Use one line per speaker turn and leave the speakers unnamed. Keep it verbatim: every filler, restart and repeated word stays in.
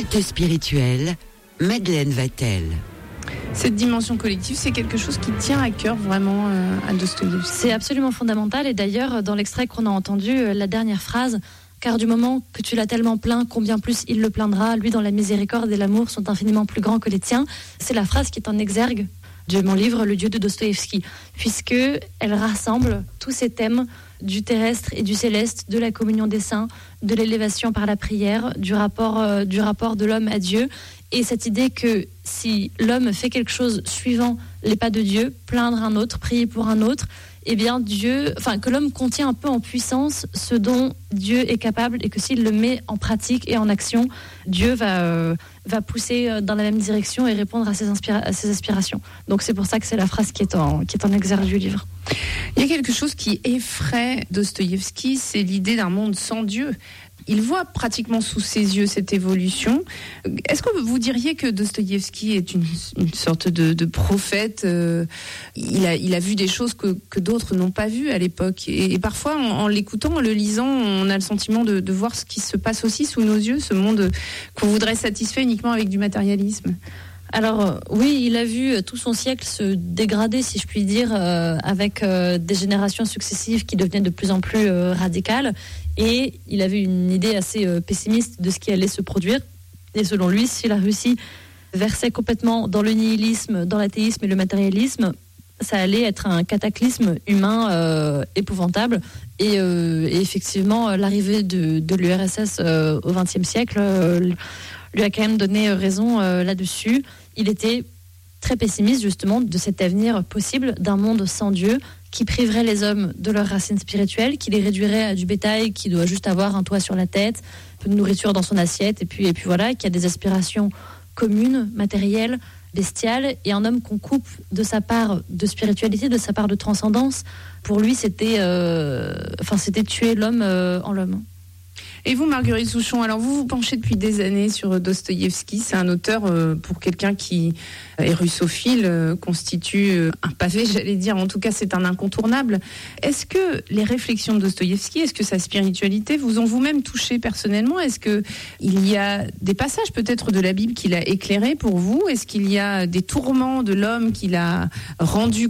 Halte spirituelle, Madeleine Vatel.
Cette dimension collective, c'est quelque chose qui tient à cœur vraiment euh, à Dostoïevski.
C'est absolument fondamental. Et d'ailleurs, dans l'extrait qu'on a entendu, la dernière phrase, car du moment que tu l'as tellement plaint, combien plus il le plaindra, lui dont la miséricorde et l'amour sont infiniment plus grands que les tiens. C'est la phrase qui est en exergue de mon livre, Le Dieu de Dostoïevski, puisque elle rassemble tous ces thèmes du terrestre et du céleste, de la communion des saints, de l'élévation par la prière, du rapport, euh, du rapport de l'homme à Dieu, et cette idée que si l'homme fait quelque chose suivant les pas de Dieu, plaindre un autre, prier pour un autre, eh bien Dieu, enfin que l'homme contient un peu en puissance ce dont Dieu est capable, et que s'il le met en pratique et en action, Dieu va euh, va pousser dans la même direction et répondre à ses, inspira- à ses aspirations. Donc c'est pour ça que c'est la phrase qui est en qui est en exergue du livre.
Il y a quelque chose qui effraie Dostoïevski, c'est l'idée d'un monde sans Dieu. Il voit pratiquement sous ses yeux cette évolution. Est-ce que vous diriez que Dostoïevski est une, une sorte de, de prophète euh, il, a, il a vu des choses que, que d'autres n'ont pas vues à l'époque. Et, et parfois, en, en l'écoutant, en le lisant, on a le sentiment de, de voir ce qui se passe aussi sous nos yeux, ce monde qu'on voudrait satisfaire uniquement avec du matérialisme.
Alors oui, il a vu tout son siècle se dégrader, si je puis dire, euh, avec euh, des générations successives qui devenaient de plus en plus euh, radicales. Et il avait une idée assez euh, pessimiste de ce qui allait se produire. Et selon lui, si la Russie versait complètement dans le nihilisme, dans l'athéisme et le matérialisme, ça allait être un cataclysme humain euh, épouvantable. Et, euh, et effectivement, l'arrivée de, de l'U R S S euh, au vingtième siècle euh, lui a quand même donné raison euh, là-dessus. Il était très pessimiste justement de cet avenir possible d'un monde sans Dieu qui priverait les hommes de leurs racines spirituelles, qui les réduirait à du bétail qui doit juste avoir un toit sur la tête, un peu de nourriture dans son assiette, et puis, et puis voilà, qui a des aspirations communes, matérielles, bestiales, et un homme qu'on coupe de sa part de spiritualité, de sa part de transcendance. Pour lui, c'était, euh, enfin, c'était tuer l'homme euh, en l'homme.
Et vous, Marguerite Souchon, alors vous vous penchez depuis des années sur Dostoïevski. C'est un auteur, euh, pour quelqu'un qui est russophile, euh, constitue euh, un pavé, j'allais dire. En tout cas, c'est un incontournable. Est-ce que les réflexions de Dostoïevski, est-ce que sa spiritualité vous ont vous-même touché personnellement ? Est-ce qu'il y a des passages peut-être de la Bible qu'il a éclairés pour vous ? Est-ce qu'il y a des tourments de l'homme qu'il a rendu